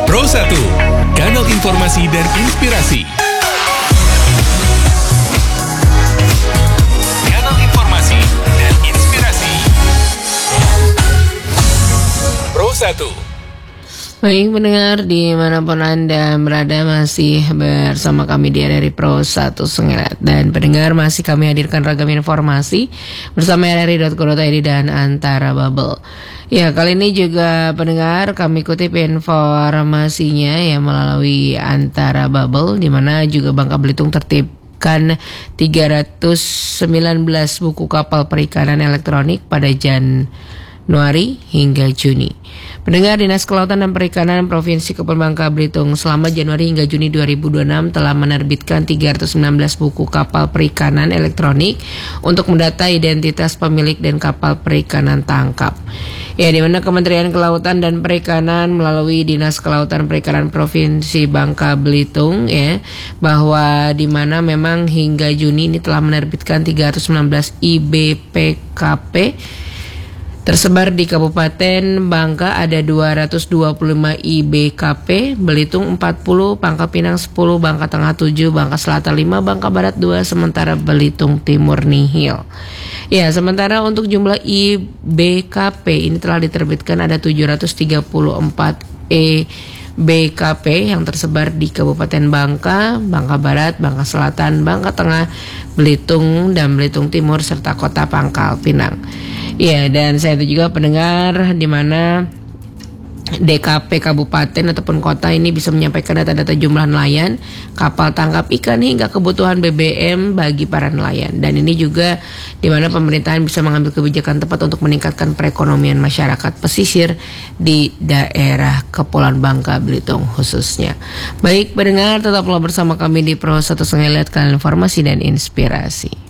Pro 1, kanal informasi dan inspirasi. Kanal informasi dan inspirasi. Pro 1. Baik pendengar dimanapun Anda berada, masih bersama kami di RRI Pro 1 Sengelet. Dan pendengar, masih kami hadirkan ragam informasi bersama RRI.co.id dan Antara Bubble. Ya, kali ini juga pendengar kami kutip informasinya ya melalui Antara Bubble, di mana juga Bangka Belitung tertibkan 319 buku kapal perikanan elektronik pada Januari hingga Juni. Pendengar, Dinas Kelautan dan Perikanan Provinsi Kepulauan Bangka Belitung selama Januari hingga Juni 2026 telah menerbitkan 319 buku kapal perikanan elektronik untuk mendata identitas pemilik dan kapal perikanan tangkap. Ya, di mana Kementerian Kelautan dan Perikanan melalui Dinas Kelautan Perikanan Provinsi Bangka Belitung ya, bahwa di mana memang hingga Juni ini telah menerbitkan 319 IBPKP. Tersebar di Kabupaten Bangka ada 225 IBKP, Belitung 40, Pangkal Pinang 10, Bangka Tengah 7, Bangka Selatan 5, Bangka Barat 2, sementara Belitung Timur nihil. Ya, sementara untuk jumlah IBKP ini telah diterbitkan ada 734 BKP yang tersebar di Kabupaten Bangka, Bangka Barat, Bangka Selatan, Bangka Tengah, Belitung, dan Belitung Timur, serta Kota Pangkal Pinang. Ya, dan saya itu juga pendengar di mana DKP kabupaten ataupun kota ini bisa menyampaikan data-data jumlah nelayan, kapal tangkap ikan hingga kebutuhan BBM bagi para nelayan. Dan ini juga di mana pemerintahan bisa mengambil kebijakan tepat untuk meningkatkan perekonomian masyarakat pesisir di daerah Kepulauan Bangka Belitung khususnya. Baik pendengar, tetaplah bersama kami di Pro 1 Sengelet, kanal informasi dan inspirasi.